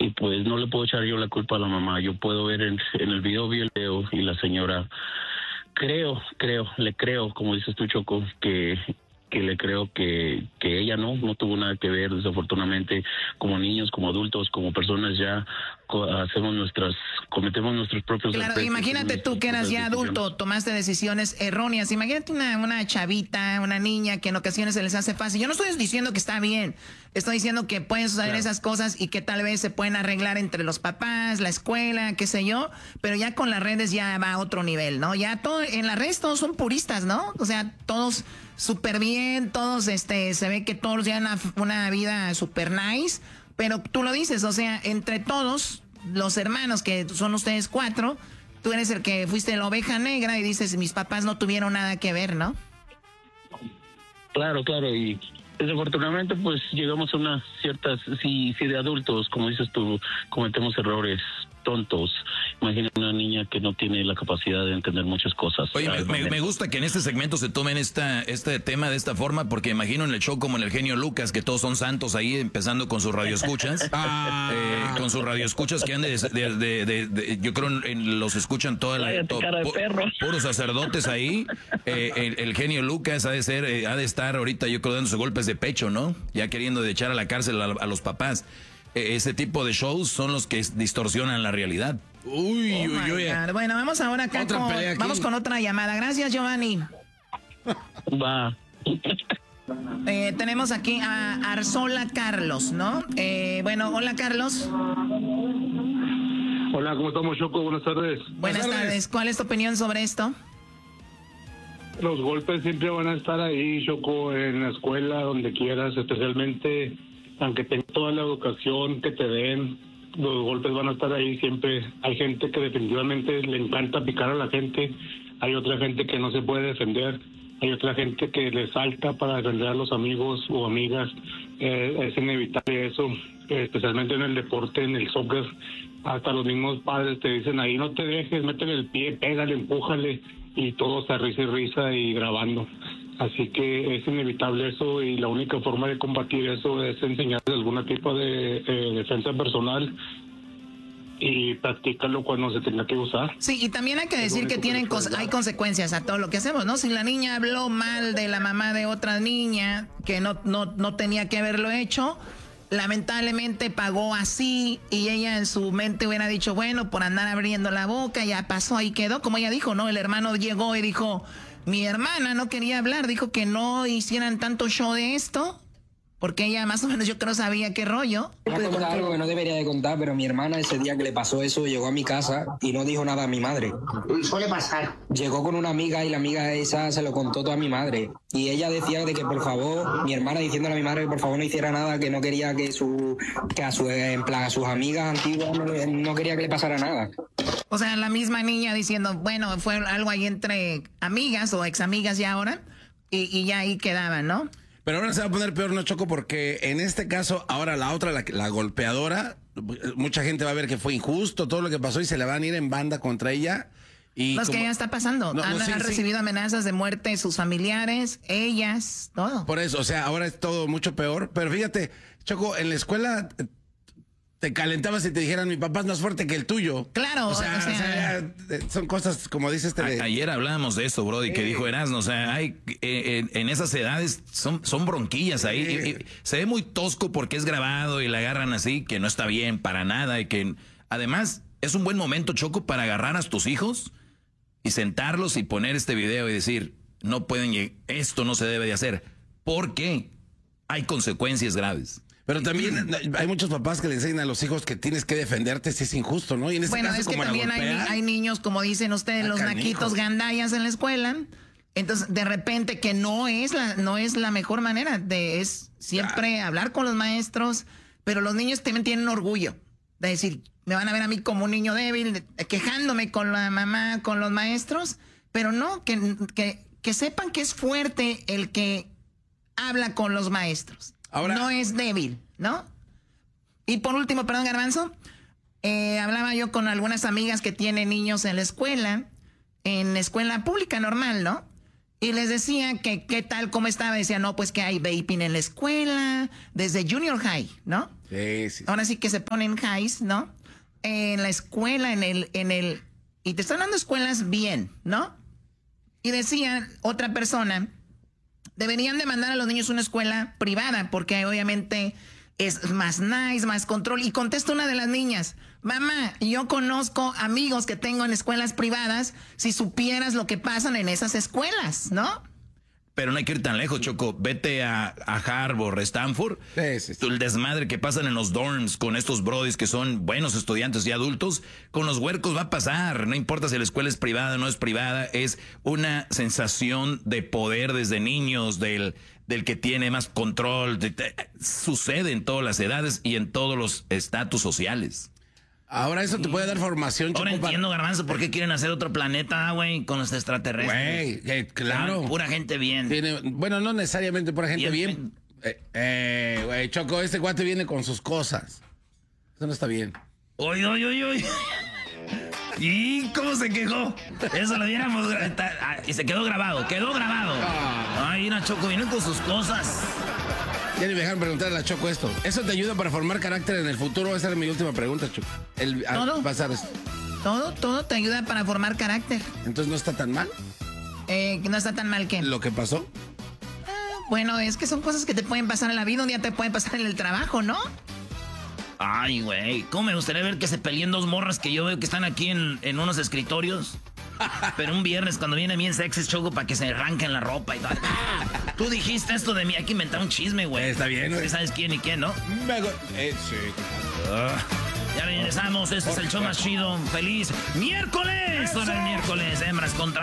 y pues no le puedo echar yo la culpa a la mamá. Yo puedo ver en el video y la señora, le creo, como dices tú, Choco, que le creo que ella no tuvo nada que ver. Desafortunadamente, como niños, como adultos, como personas ya cometemos nuestros propios Claro, errores. imagínate tú que eras ya adulto, tomaste decisiones erróneas. Imagínate una chavita, una niña que en ocasiones se les hace fácil. Yo no estoy diciendo que está bien, estoy diciendo que pueden suceder esas cosas y que tal vez se pueden arreglar entre los papás, la escuela, qué sé yo, pero ya con las redes ya va a otro nivel, ¿no? Ya todo, en las redes todos son puristas, ¿no? O sea, todos súper bien, todos se ve que todos llevan una vida súper nice, pero tú lo dices, o sea, entre todos los hermanos, que son ustedes 4, tú eres el que fuiste la oveja negra y dices, mis papás no tuvieron nada que ver, ¿no? Claro, y desafortunadamente pues llegamos a unas ciertas, sí, de adultos, como dices tú, cometemos errores tontos. Imagina una niña que no tiene la capacidad de entender muchas cosas. Oye, me gusta que en este segmento se tomen este tema de esta forma, porque imagino en el show como en el genio Lucas, que todos son santos ahí, empezando con sus radioescuchas. Con sus radioescuchas que han yo creo los escuchan toda la... puros sacerdotes ahí. El genio Lucas ha de estar ahorita, yo creo, dándose golpes de pecho, ¿no? Ya queriendo de echar a la cárcel a los papás. Ese tipo de shows son los que distorsionan la realidad. Uy. Bueno, vamos ahora acá vamos con otra llamada. Gracias, Giovanni. Va. Tenemos aquí a Arzola Carlos, ¿no? Bueno, hola, Carlos. Hola, ¿cómo estamos, Choco? Buenas tardes. Buenas tardes. ¿Cuál es tu opinión sobre esto? Los golpes siempre van a estar ahí, Choco, en la escuela, donde quieras, especialmente... Aunque tengas toda la educación que te den, los golpes van a estar ahí siempre. Hay gente que definitivamente le encanta picar a la gente, hay otra gente que no se puede defender, hay otra gente que le salta para defender a los amigos o amigas. Es inevitable eso, especialmente en el deporte, en el soccer. Hasta los mismos padres te dicen ahí, no te dejes, métele el pie, pégale, empújale, y todo está risa y risa y grabando. Así que es inevitable eso, y la única forma de combatir eso es enseñarles algún tipo de defensa personal y practícalo cuando se tenga que usar. Sí, y también hay que decir que hay consecuencias a todo lo que hacemos, ¿no? Si la niña habló mal de la mamá de otra niña que no tenía que haberlo hecho, lamentablemente pagó así, y ella en su mente hubiera dicho, bueno, por andar abriendo la boca, ya pasó, ahí quedó, como ella dijo, ¿no? El hermano llegó y dijo... Mi hermana no quería hablar, dijo que no hicieran tanto show de esto, porque ella más o menos yo creo sabía qué rollo. Voy a contar algo que no debería de contar, pero mi hermana ese día que le pasó eso llegó a mi casa y no dijo nada a mi madre. Suele pasar. Llegó con una amiga y la amiga esa se lo contó todo a mi madre. Y ella decía de que por favor, mi hermana diciéndole a mi madre que por favor no hiciera nada, que no quería que a sus amigas antiguas no quería que le pasara nada. O sea, la misma niña diciendo, bueno, fue algo ahí entre amigas o examigas ya ahora, y ya ahí quedaban, ¿no? Pero ahora se va a poner peor, ¿no, Choco? Porque en este caso, ahora la otra, la golpeadora, mucha gente va a ver que fue injusto todo lo que pasó y se le van a ir en banda contra ella. Y no, es que ya está pasando. Han recibido amenazas de muerte sus familiares, ellas, todo. Por eso, o sea, ahora es todo mucho peor. Pero fíjate, Choco, en la escuela... te calentabas y te dijeran, mi papá es más fuerte que el tuyo. Claro, o sea, son cosas como dices. Ayer hablábamos de esto, Brody, que dijo Erasmo, o sea, hay en esas edades son bronquillas ahí. Y se ve muy tosco porque es grabado y la agarran así, que no está bien para nada. Y que además es un buen momento, Choco, para agarrar a tus hijos y sentarlos y poner este video y decir, no pueden, esto no se debe de hacer. ¿Por qué? Hay consecuencias graves. Pero también hay muchos papás que le enseñan a los hijos que tienes que defenderte si es injusto, ¿no? Y en este caso, es que también hay niños, como dicen ustedes, los naquitos gandallas en la escuela. Entonces, de repente, que no es la mejor manera es siempre hablar con los maestros, pero los niños también tienen orgullo de decir, me van a ver a mí como un niño débil, quejándome con la mamá, con los maestros, pero no, que sepan que es fuerte el que habla con los maestros. Ahora, no es débil, ¿no? Y por último, perdón, Garbanzo, hablaba yo con algunas amigas que tienen niños en la escuela pública normal, ¿no? Y les decía que qué tal, cómo estaba. Decía, no, pues que hay vaping en la escuela, desde junior high, ¿no? Sí. Ahora sí que se ponen highs, ¿no? En la escuela, en el... Y te están dando escuelas bien, ¿no? Y decía otra persona, deberían de mandar a los niños a una escuela privada, porque obviamente es más nice, más control. Y contesta una de las niñas, mamá, yo conozco amigos que tengo en escuelas privadas, si supieras lo que pasan en esas escuelas, ¿no? Pero no hay que ir tan lejos, Choco. Vete a Harvard, Stanford. Sí. El desmadre que pasan en los dorms con estos brodis que son buenos estudiantes y adultos, con los huercos va a pasar. No importa si la escuela es privada o no es privada, es una sensación de poder desde niños, del que tiene más control. Sucede en todas las edades y en todos los estatus sociales. Ahora eso te puede dar formación, Choco. Ahora entiendo, Garbanzo, por qué quieren hacer otro planeta, güey, con los extraterrestres. Güey, claro. Pura gente bien. Bueno, no necesariamente pura gente bien. Güey, Choco, este cuate viene con sus cosas. Eso no está bien. Uy. ¿Y cómo se quejó? Eso lo viéramos. Y se quedó grabado. Ay, mira, Choco, viene con sus cosas. Ya ni me dejaron preguntarle a la Choco esto. ¿Eso te ayuda para formar carácter en el futuro? Esa era mi última pregunta, Choco. Todo. Pasar esto. Todo te ayuda para formar carácter. Entonces, ¿no está tan mal? No está tan mal que... ¿Lo que pasó? Bueno, es que son cosas que te pueden pasar en la vida, un día te pueden pasar en el trabajo, ¿no? Ay, güey, ¿cómo me gustaría ver que se peleen dos morras que yo veo que están aquí en unos escritorios? Pero un viernes cuando viene bien sexy, Choco, para que se arranquen la ropa y todo. Tú dijiste esto de mí, hay que inventar un chisme, güey. Está bien, güey. ¿Sabes quién y quién, no? Sí. Ya regresamos, este es el show más chido. ¡Feliz miércoles! Ahora el miércoles, hembras contra...